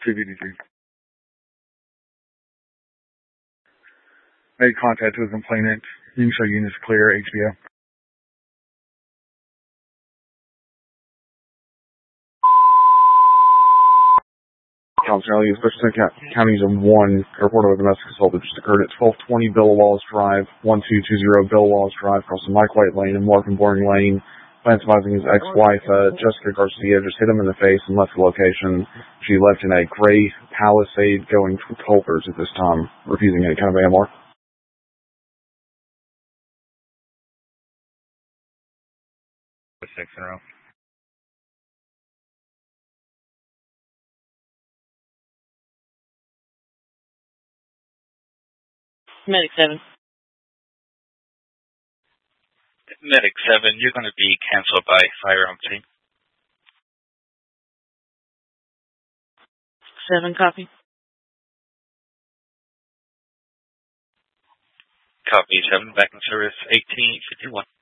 2VDG. Made contact with the complainant. You can show units clear, HBO. County, especially counties of 1, a report of a domestic assault that just occurred at 1220 Bill Wallace Drive, 1220 Bill Wallace Drive, crossing Mike White Lane and Mark and Boring Lane. Lance advising his ex-wife, Jessica Garcia, just hit him in the face and left the location. She left in a gray Palisade going from Culver's at this time, refusing any kind of AMR. Six in a row. Medic 7. Medic 7, you're going to be canceled by firearm team. 7, copy. Copy 7, back in service 1851.